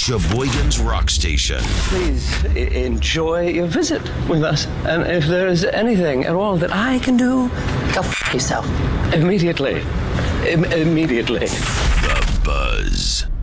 Sheboygan's Rock Station. Please enjoy your visit with us. And if there's anything at all that I can do, go f*** yourself. Immediately. Immediately. The Buzz.